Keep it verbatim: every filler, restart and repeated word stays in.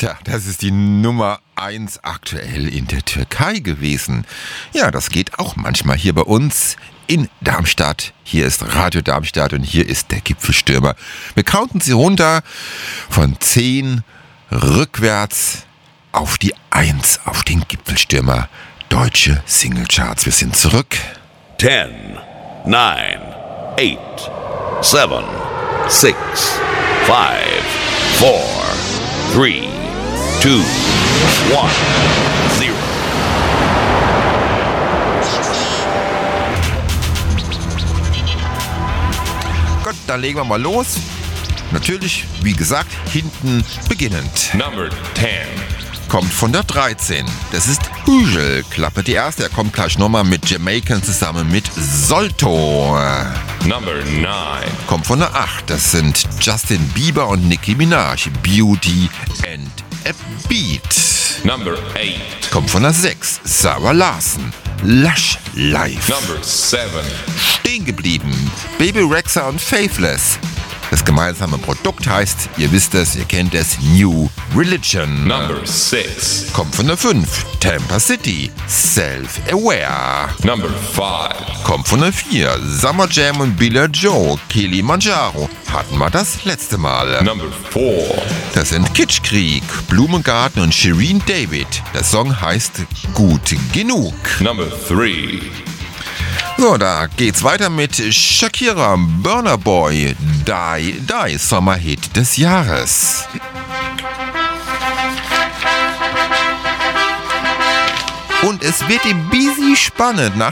Tja, das ist die Nummer eins aktuell in der Türkei gewesen. Ja, das geht auch manchmal hier bei uns in Darmstadt. Hier ist Radio Darmstadt und hier ist der Gipfelstürmer. Wir counten sie runter von zehn rückwärts auf die eins, auf den Gipfelstürmer. Deutsche Singlecharts. Wir sind zurück. ten, nine, eight, seven, six, five, four, three, two, one, zero. Gut, dann legen wir mal los. Natürlich, wie gesagt, hinten beginnend. Number ten. Kommt von der dreizehn. Das ist Hügel. Klappe die erste. Er kommt gleich nochmal mit Jamaican zusammen mit Solto. Number nine. Kommt von der acht. Das sind Justin Bieber und Nicki Minaj. Beauty and a Beat. Number eight. Kommt von der sechs. Sarah Larson. Lush Life. Number seven. Stehen geblieben. Baby Rexha und Faithless. Das gemeinsame Produkt heißt, ihr wisst es, ihr kennt es, New Religion. Number six. Kommt von der fünf. Tampa City. Self-Aware. Number five. Kommt von der vier. Summer Jam und Billa Joe. Kilimanjaro. Hatten wir das letzte Mal. Number four. Das sind Kitschkrieg, Blumengarten und Shireen David. Der Song heißt Gut Genug. Number three. So, da geht's weiter mit Shakira, Burna Boy, Die, Die, Sommerhit des Jahres. Und es wird busy spannend. Nach